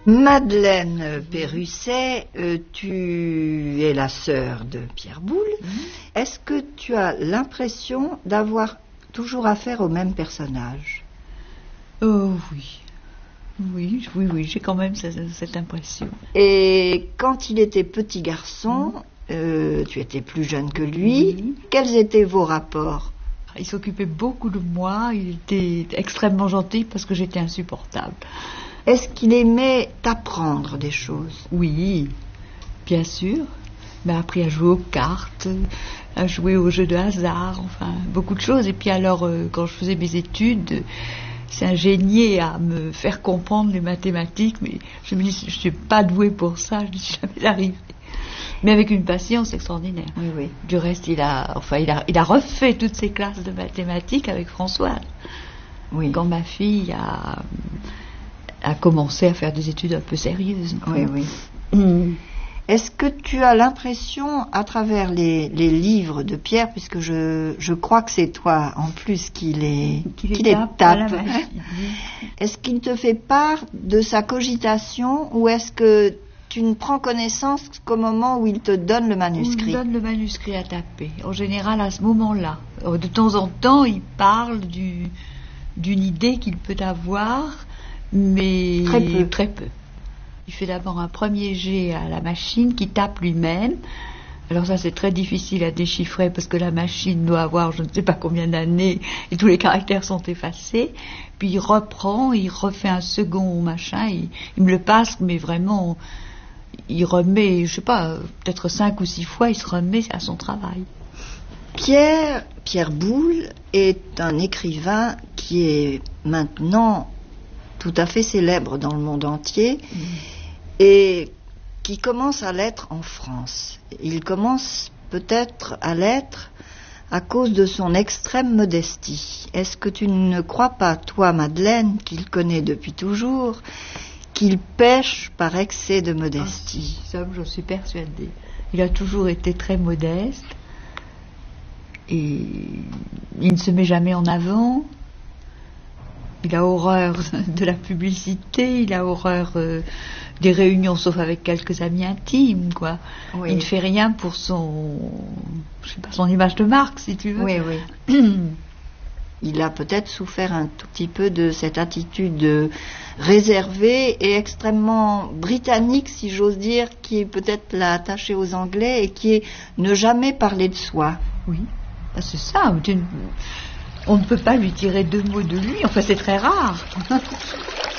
Madeleine Perrusset, tu es la sœur de Pierre Boulle. Est-ce que tu as l'impression d'avoir toujours affaire au même personnage? Oh oui. Oui, j'ai quand même cette impression. Et quand il était petit garçon, tu étais plus jeune que lui, quels étaient vos rapports? Il s'occupait beaucoup de moi, il était extrêmement gentil parce que j'étais insupportable. Est-ce qu'il aimait t'apprendre des choses? Oui, bien sûr. Il m'a appris à jouer aux cartes, à jouer aux jeux de hasard, enfin beaucoup de choses. Et puis alors, quand je faisais mes études, c'est ingénié à me faire comprendre les mathématiques, mais je me dis, je ne suis pas douée pour ça, je ne suis jamais arrivée. Mais avec une patience extraordinaire. Oui. Du reste, il a refait toutes ses classes de mathématiques avec Françoise. Oui. Quand ma fille a commencé à faire des études un peu sérieuses. Oui. Est-ce que tu as l'impression, à travers les livres de Pierre, puisque je crois que c'est toi en plus qui les tape, est-ce qu'il te fait part de sa cogitation ou est-ce que tu ne prends connaissance qu'au moment où il te donne le manuscrit? Il me donne le manuscrit à taper, en général à ce moment-là. De temps en temps, il parle d'une idée qu'il peut avoir, mais très peu. Il fait d'abord un premier jet à la machine qui tape lui-même. Alors ça, c'est très difficile à déchiffrer parce que la machine doit avoir je ne sais pas combien d'années et tous les caractères sont effacés. Puis il reprend, il refait un second machin, il me le passe, mais vraiment, il remet, je sais pas, peut-être 5 ou 6 fois, il se remet à son travail. Pierre Boulle est un écrivain qui est maintenant tout à fait célèbre dans le monde entier et qui commence à l'être en France. Il commence peut-être à l'être à cause de son extrême modestie. Est-ce que tu ne crois pas, toi, Madeleine, qu'il connaît depuis toujours, qu'il pêche par excès de modestie? Ça, j'en suis persuadée. Il a toujours été très modeste et il ne se met jamais en avant. Il a horreur de la publicité, il a horreur des réunions, sauf avec quelques amis intimes, quoi. Oui. Il ne fait rien pour son image de marque, si tu veux. Oui. Il a peut-être souffert un tout petit peu de cette attitude réservée et extrêmement britannique, si j'ose dire, qui peut-être l'a attaché aux Anglais et qui est ne jamais parler de soi. Oui, c'est ça. On ne peut pas lui tirer 2 mots de lui, enfin c'est très rare.